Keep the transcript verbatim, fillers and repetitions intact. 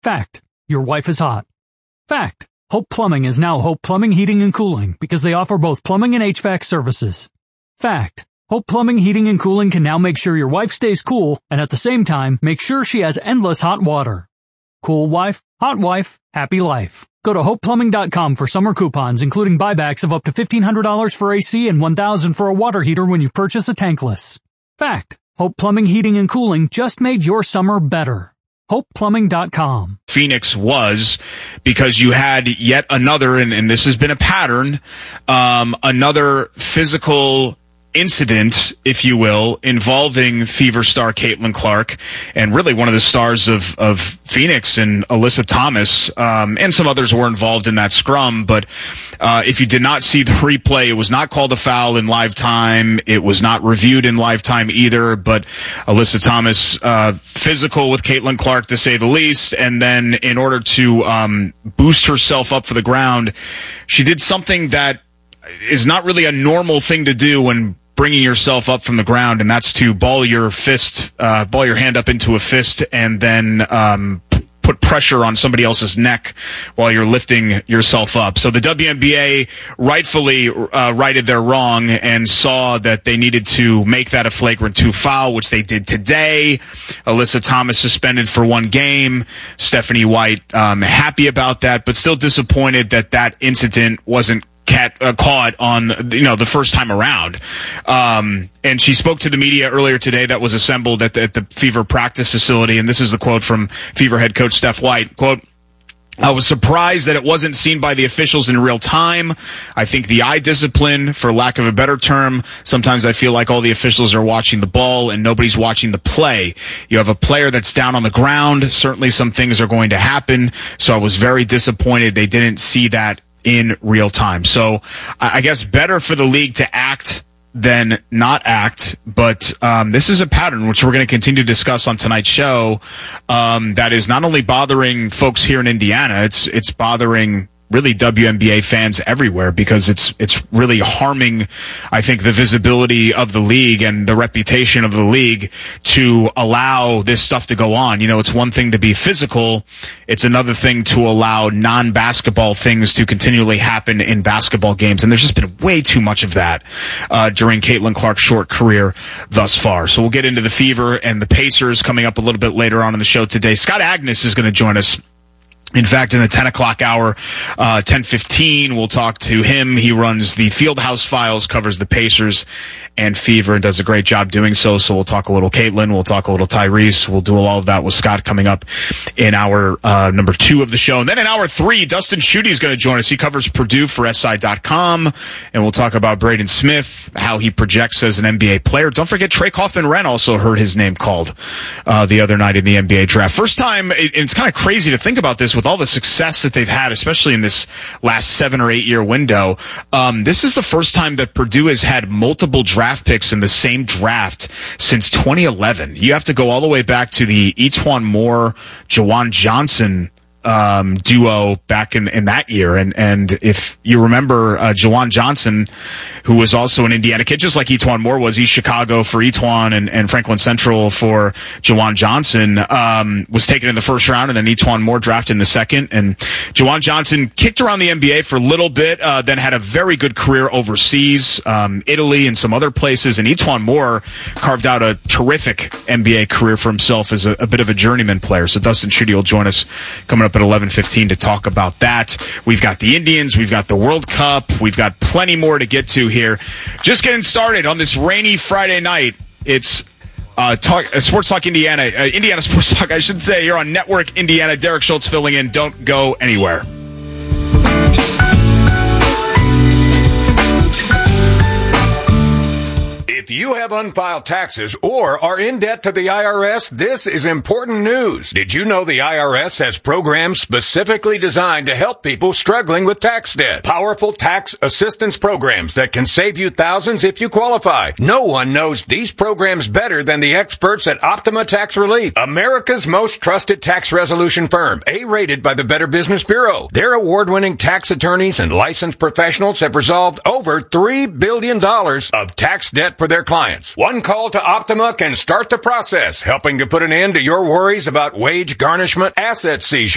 Fact. Your wife is hot. Fact. Hope Plumbing is now Hope Plumbing, Heating, and Cooling because they offer both plumbing and H V A C services. Fact. Hope Plumbing, Heating, and Cooling can now make sure your wife stays cool and at the same time make sure she has endless hot water. Cool wife, hot wife, happy life. Go to hope plumbing dot com for summer coupons, including buybacks of up to fifteen hundred dollars for A C and one thousand dollars for a water heater when you purchase a tankless. Fact. Hope Plumbing, Heating, and Cooling just made your summer better. hope plumbing dot com. Phoenix was because you had yet another, and, and this has been a pattern, um, another physical incident, if you will, involving Fever star Caitlin Clark and really one of the stars of, of Phoenix and Alyssa Thomas, um, and some others were involved in that scrum. But uh, if you did not see the replay, it was not called a foul in live time. It was not reviewed in live time either. But Alyssa Thomas, uh, physical with Caitlin Clark to say the least. And then in order to um, boost herself up for the ground, she did something that is not really a normal thing to do when bringing yourself up from the ground, and that's to ball your fist, uh, ball your hand up into a fist, and then um, p- put pressure on somebody else's neck while you're lifting yourself up. So the W N B A rightfully uh, righted their wrong and saw that they needed to make that a flagrant two foul, which they did today. Alyssa Thomas suspended for one game. Stephanie White um, happy about that, but still disappointed that that incident wasn't Cat, uh, caught on, you know, the first time around. Um, and she spoke to the media earlier today that was assembled at the, at the Fever practice facility. And this is the quote from Fever head coach Steph White. Quote, I was surprised that it wasn't seen by the officials in real time. I think the eye discipline, for lack of a better term, sometimes I feel like all the officials are watching the ball and nobody's watching the play. You have a player that's down on the ground. Certainly some things are going to happen. So I was very disappointed they didn't see that in real time. So I guess better for the league to act than not act, but um, this is a pattern which we're going to continue to discuss on tonight's show um, that is not only bothering folks here in Indiana, it's it's bothering really W N B A fans everywhere because it's it's really harming, I think, the visibility of the league and the reputation of the league to allow this stuff to go on. You know, it's one thing to be physical. It's another thing to allow non-basketball things to continually happen in basketball games. And there's just been way too much of that uh, during Caitlin Clark's short career thus far. So we'll get into the Fever and the Pacers coming up a little bit later on in the show today. Scott Agnes is going to join us. In fact, in the ten o'clock hour, uh, ten fifteen, we'll talk to him. He runs the Fieldhouse Files, covers the Pacers and Fever, and does a great job doing so. So we'll talk a little Caitlin, we'll talk a little Tyrese. We'll do all of that with Scott coming up in hour uh, number two of the show. And then in hour three, Dustin Schutte is going to join us. He covers Purdue for S I dot com, and we'll talk about Braden Smith, how he projects as an N B A player. Don't forget, Trey Kaufman-Wren also heard his name called uh, the other night in the N B A draft. First time, it, it's kind of crazy to think about this with all the success that they've had, especially in this last seven or eight year window. Um, this is the first time that Purdue has had multiple draft picks in the same draft since twenty eleven. You have to go all the way back to the E'Twaun Moore, Jawan Johnson Um, duo back in, in that year. And, and if you remember, uh, Jawan Johnson, who was also an Indiana kid, just like E'Twaun Moore was, East Chicago for E'Twaun and, and Franklin Central for Jawan Johnson, um, was taken in the first round, and then E'Twaun Moore drafted in the second. And Jawan Johnson kicked around the N B A for a little bit, uh, then had a very good career overseas, um, Italy and some other places. And E'Twaun Moore carved out a terrific N B A career for himself as a, a bit of a journeyman player. So Dustin Schutte will join us coming up at eleven fifteen to talk about that. We've got the Indians, we've got the World Cup, we've got plenty more to get to here. Just getting started on this rainy Friday night. It's uh, talk, uh, Sports Talk Indiana, uh, Indiana Sports Talk, I should say. You're on Network Indiana. Derek Schultz filling in. Don't go anywhere. If you have unfiled taxes or are in debt to the I R S, this is important news. Did you know the I R S has programs specifically designed to help people struggling with tax debt? Powerful tax assistance programs that can save you thousands if you qualify. No one knows these programs better than the experts at Optima Tax Relief, America's most trusted tax resolution firm, A-rated by the Better Business Bureau. Their award-winning tax attorneys and licensed professionals have resolved over three billion dollars of tax debt for their clients. One call to Optima can start the process, helping to put an end to your worries about wage garnishment, asset seizure,